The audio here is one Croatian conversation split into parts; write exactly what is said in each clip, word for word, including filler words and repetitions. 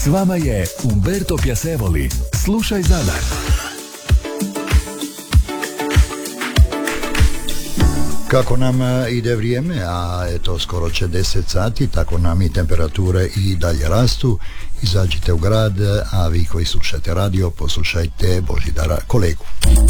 S vama je Umberto Piacevoli. Slušaj Zadar. Kako nam ide vrijeme, a eto skoro će deset sati, tako nam i temperature i dalje rastu. Izađite u grad, a vi koji slušate radio, poslušajte Božidara kolegu.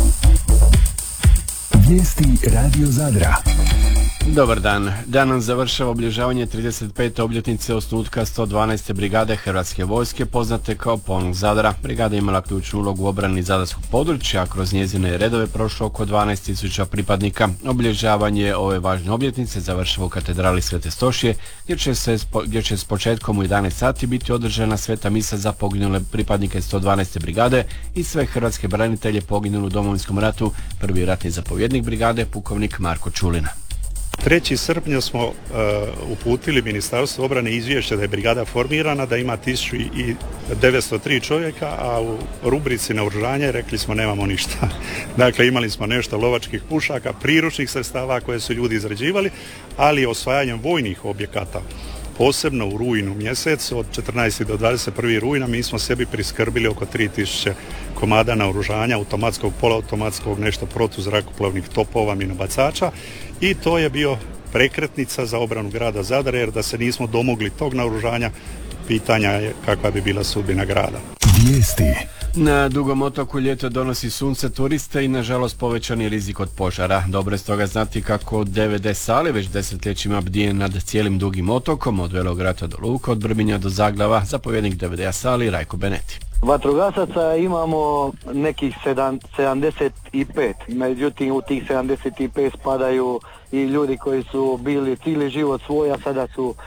Vijesti Radio Zadra. Dobar dan. Danas završava obilježavanje trideset pete obljetnice osnutka sto dvanaeste brigade Hrvatske vojske, poznate kao Ponuk Zadra. Brigada imala ključnu ulogu u obrani zadarskog područja, a kroz njezine redove prošlo oko dvanaest tisuća pripadnika. Obilježavanje ove važne obljetnice završava u katedrali Svete Stošije, gdje će, se, gdje će s početkom u jedanaest sati biti održana sveta misa za poginule pripadnike sto dvanaeste brigade i sve hrvatske branitelje poginule u Domovinskom ratu. Prvi ratni zapovjednik brigade, pukovnik Marko Čulina. trećeg srpnja smo uh, uputili Ministarstvu obrane izvješće da je brigada formirana, da ima tisuću devetsto tri čovjeka, a u rubrici naoružanje rekli smo nemamo ništa. Dakle, imali smo nešto lovačkih pušaka, priručnih sredstava koje su ljudi izrađivali, ali osvajanjem vojnih objekata, posebno u rujnu mjesecu, od četrnaestog do dvadeset prvog rujna, mi smo sebi priskrbili oko tri tisuće komada naoružanja, automatskog, poluautomatskog, nešto protuzrakoplovnih topova, minobacača, i to je bio prekretnica za obranu grada Zadra, jer da se nismo domogli tog naoružanja, pitanja je kakva bi bila sudbina grada. Vijesti. Na Dugom otoku ljeto donosi sunce turiste i nažalost povećani rizik od požara. Dobro je stoga znati kako D V D Sali već desetljećima bdije nad cijelim Dugim otokom, od Velograta do Luka, od Vrbinja do Zaglava. Zapovjednik D V D Sali Rajko Beneti. Vatrogasaca imamo nekih sedamdeset pet, međutim u tih sedamdeset pet spadaju i ljudi koji su bili cijeli život svoj, a sada su